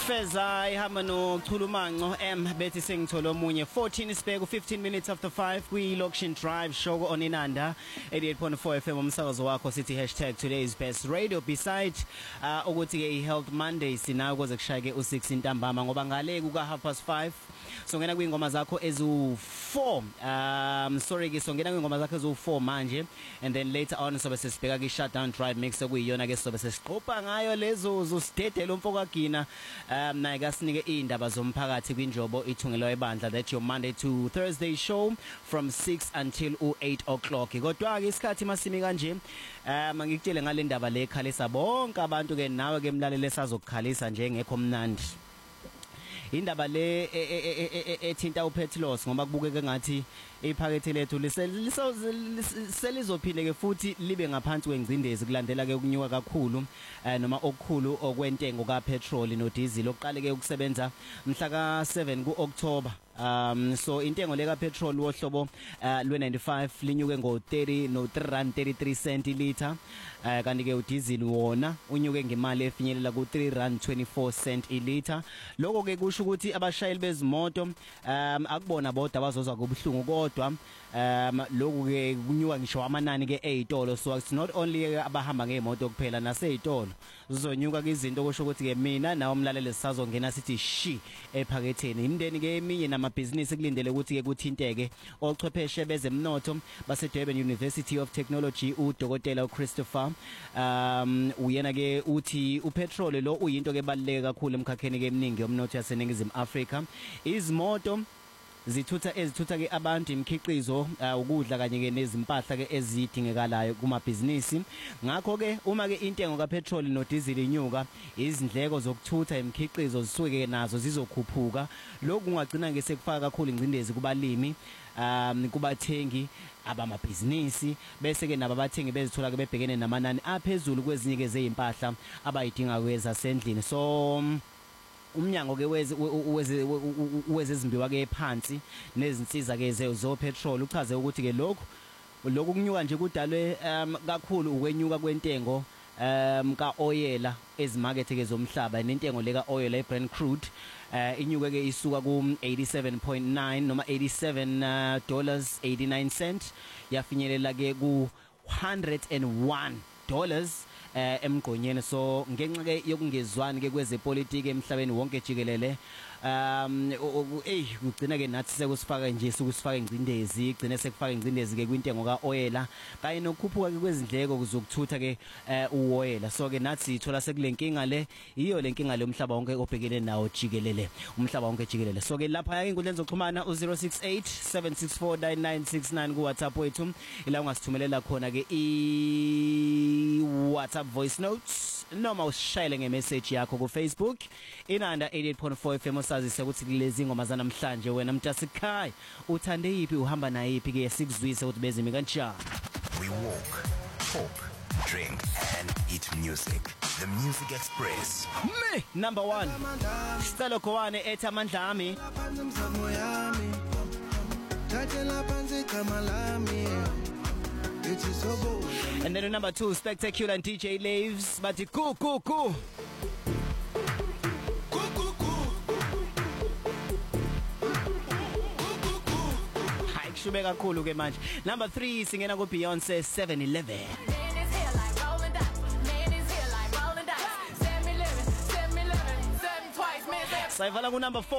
Feza ihamba noChulumanco bethi sengithola omunye 14 isibheko 15 minutes after 5 kwi Location Drive show on Inanda 88.4 FM umsakazo wakho sithi #today's best radio beside ukuthi ke iHealth Monday sinayo ukuze kushayeke u6 intambama ngoba ngale kuka 5:30 so ngena kwingoma zakho ezu4 sorry ke so ngena kwingoma zakho ezu4 manje and then later on sobe sesibheka ki shutdown drive mix okuyiyona ke sobe sesiqopha ngayo lezo zosidedela umfokagina naye kasinike indaba zomphakathi kwinjobo ithungelo ebandla that your Monday to Thursday show from 6 until 8 o'clock kodwa ke isikhathi masimi kanje ngikutshele ngale ndaba le ekhalisa bonke abantu ke nawe ke mlalele esazokukhalisa nje ngekho mnandi indaba le ethinta uPetros ngoba kubukeke ngathi iphakethe lethu selizophinde ke futhi libe ngaphansi kwengcindezi kulandela ke ukunyuka kakhulu noma okukhulu okwentengo kapetrol no diesel oqale ke ukusebenza mhla ka7 kuOctober so intengo leka petrol wohlobo lwe95 linyuke ngo30 no 3.33 cent iliter kanti ke udiesel wona unyuke ngemali efinyelela ku 3.24 cent iliter lokho ke kusho ukuthi abashayeli bezimoto akubona bodwa abazozwa kubuhlungu kodwa lokho ke kunyuka ngisho amanani ke ezitolo so it's not only abahamba ngeemoto kuphela nasezitolo zizonyuka ke izinto kusho ukuthi ke mina nawo umlaleli sisazongena sithi shi ephaketheni imndeni ke eminye namabhizinisi kulindele ukuthi ke kuthinteke ochwepheshe bezemnotho base Durban University of Technology uDokotela Christopher uyena ke uthi upetrol lo uyinto ke baluleke kakhulu emkhakheni ke eminingi yomnotho yaseNingizimu Afrika izimoto ezithutha ke abantu imikhiqizo ukudla kanye ke nezimpahla ke ezidingekalayo kuma business ngakho ke uma ke intengo kapetrol no diesel inyuka izindleko zokuthutha imikhiqizo zisuke nazo zizokhuphuka lokhu kungagcina ngesekufaka kakhulu ingcindezi kubalimi kubathengi abamabhizinisi bese ke nababathengi bezithola ke bebhekene namanani aphezulu kwezinye ke zezimpahla abayidinga kwezasendlini so umnyango ke wezezimbiwa ke phansi nezinsiza ke zo petrol uchaze ukuthi ke lokhu kunyuka nje kudalwe kakhulu ukwenyuka kwentengo kaoyela ezimakethe ke zomhlaba nentengo leka oil Brent crude inyuke ke isuka ku 87.9 noma $87.89 yafinyelela ke ku $101 emgqonyeni so ngenxa ke yokungezwani ke kwezepolitiki emhlabeni wonke jikelele ugcina ke nathi sekusifaka nje sukusifaka ingcindezi igcine sekufaka ingcindezi ke kwintengo kaoyela kanye nokukhuphuka ke kwezindleko kuzokuthutha ke uoyela so ke nathi ithola sekulenkinga le iyo lenkinga le umhlaba wonke obhekene nawo jikelele umhlaba wonke jikelele so ke lapha ke inkundla ezoxhumana u068 7649969 ku WhatsApp wethu ila ungasithumelela khona ke i WhatsApp voice notes noma usishayele ngemessage yakho ku Facebook Inanda 88.4 FM usazise ukuthi kulezi ngoma zanamhlanje wena mntasikhaya uthande yipi uhamba nayiphi ke sikuzwise ukuthi bezimi kanjani we walk talk drink and eat music the music express me number 1 Stelo Kowane etha amandla ami thathela phansi igama lami and then number 2 Spectacular and DJ Laves bathi ku hayi kushube kakhulu ke manje number 3 singena ku Beyonce 711 sayivala ku number 4